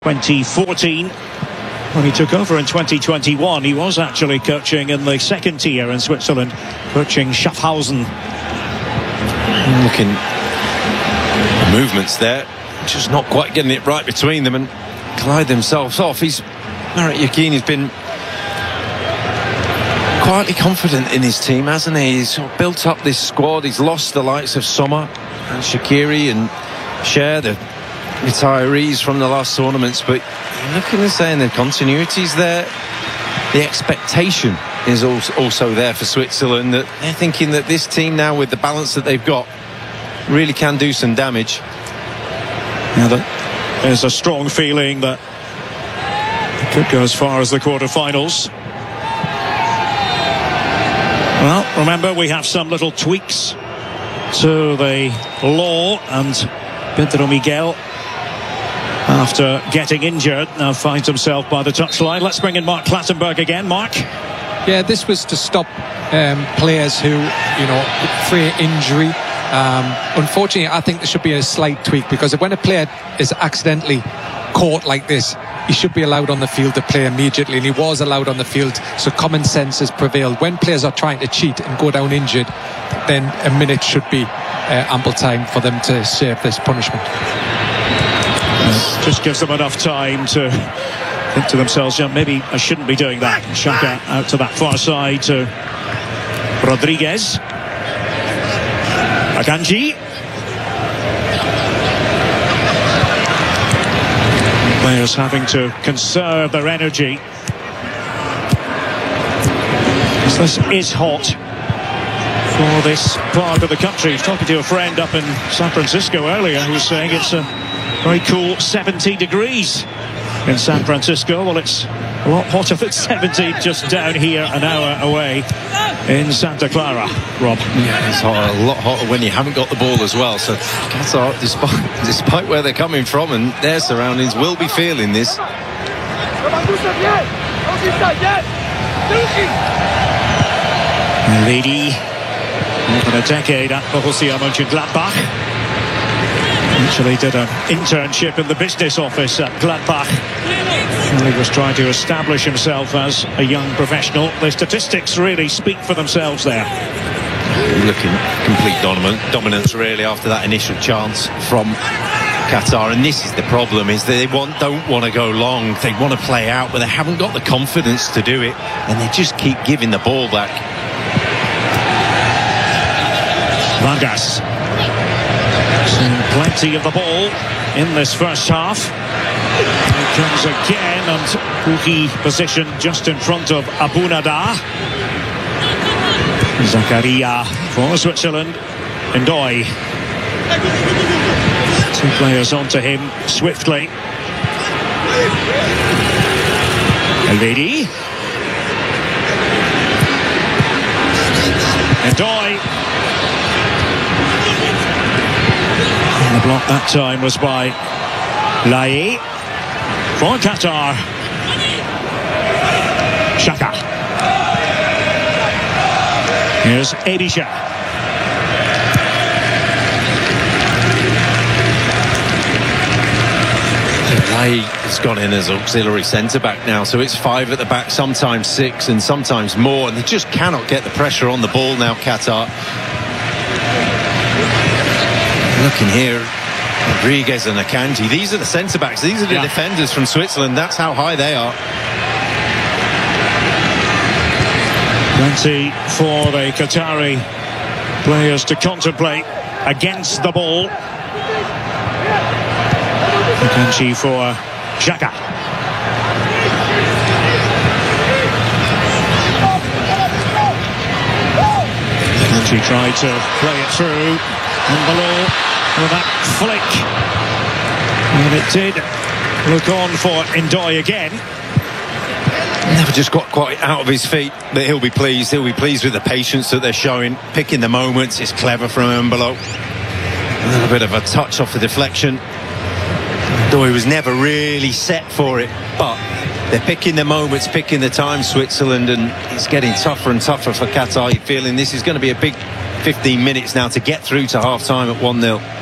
2014. When he took over in 2021, he was actually coaching in the second tier in Switzerland, coaching Schaffhausen. Looking movements there, just not quite getting it right between them and collide themselves off. Marek Yachini has been quietly confident in his team, hasn't he? He's sort of built up this squad. He's lost the likes of Sommer and Shaqiri and Cher, the retirees from the last tournaments, but you're looking and saying the continuity's there. The expectation is also there for Switzerland, that they're thinking that this team now, with the balance that they've got, really can do some damage. There's a strong feeling that it could go as far as the quarterfinals. Well, remember, we have some little tweaks to the law, and Pedro Miguel, after getting injured, now finds himself by the touchline. Let's bring in Mark Clattenburg again. Mark? Yeah, this was to stop players who, fear injury. Unfortunately, I think there should be a slight tweak, because when a player is accidentally caught like this, he should be allowed on the field to play immediately, and he was allowed on the field, so common sense has prevailed. When players are trying to cheat and go down injured, then a minute should be ample time for them to serve this punishment. Just gives them enough time to think to themselves, maybe I shouldn't be doing that. Xhaka out to that far side to Rodriguez. Akanji. Players having to conserve their energy. This is hot for this part of the country. I was talking to a friend up in San Francisco earlier who was saying it's a very cool 70 degrees in San Francisco. Well, it's a lot hotter than 70 just down here, an hour away in Santa Clara, Rob. Yeah, it's hot, a lot hotter when you haven't got the ball as well. So Qatar, despite where they're coming from and their surroundings, will be feeling this. Lady, more than a decade at Borussia Mönchengladbach. Actually did an internship in the business office at Gladbach. He was trying to establish himself as a young professional. The statistics really speak for themselves there. Looking complete dominance really after that initial chance from Qatar, and this is the problem, is that they don't want to go long. They want to play out, but they haven't got the confidence to do it, and they just keep giving the ball back. Vargas. Plenty of the ball in this first half. It comes again, and Pukki position just in front of Abunada. Zakaria for Switzerland. Ndoye. Two players onto him swiftly. Elvedi. Ndoye. The block that time was by Laye for Qatar. Xhaka. Here's Edisha. Laye has gone in as auxiliary centre-back now, so it's 5 at the back, sometimes 6 and sometimes more, and they just cannot get the pressure on the ball now, Qatar. Looking here, Rodriguez and Akanji, these are the centre-backs, these are the defenders from Switzerland, that's how high they are. Plenty for the Qatari players to contemplate against the ball. Akanji for Xhaka. Akanji tried to play it through, and below with that flick, and it did look on for Ndoye again. Never just got quite out of his feet, but he'll be pleased with the patience that they're showing, picking the moments. It's clever from Embolo. A little bit of a touch off the deflection. Ndoye was never really set for it, but they're picking the moments, picking the time, Switzerland, and it's getting tougher and tougher for Qatar. You're feeling this is going to be a big 15 minutes now to get through to half-time at 1-0.